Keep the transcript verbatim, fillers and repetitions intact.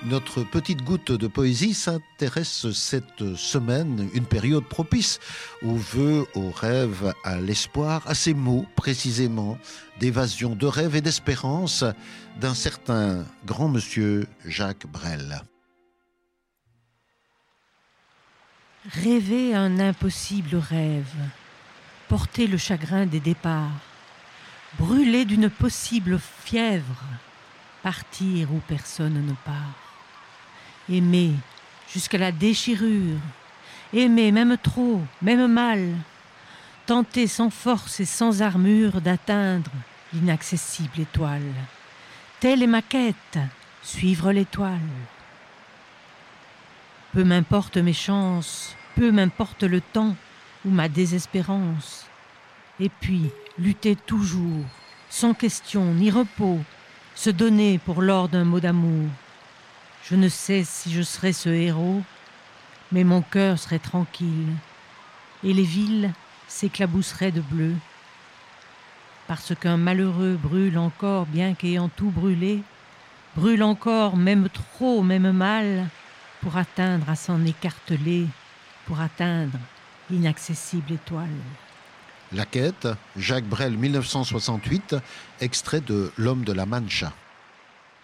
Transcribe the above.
Notre petite goutte de poésie s'intéresse cette semaine, une période propice aux vœux, aux rêves, à l'espoir, à ces mots précisément d'évasion, de rêve et d'espérance d'un certain grand monsieur Jacques Brel. Rêver un impossible rêve, porter le chagrin des départs, brûler d'une possible fièvre, partir où personne ne part. Aimer jusqu'à la déchirure, aimer même trop, même mal, tenter sans force et sans armure d'atteindre l'inaccessible étoile. Telle est ma quête, suivre l'étoile. Peu m'importe mes chances, peu m'importe le temps ou ma désespérance. Et puis, lutter toujours, sans question ni repos, se donner pour l'or d'un mot d'amour. Je ne sais si je serai ce héros, mais mon cœur serait tranquille, et les villes s'éclabousseraient de bleu. Parce qu'un malheureux brûle encore, bien qu'ayant tout brûlé, brûle encore, même trop, même mal, pour atteindre à s'en écarteler, pour atteindre l'inaccessible étoile. La quête, Jacques Brel, mille neuf cent soixante-huit, extrait de L'homme de la Mancha.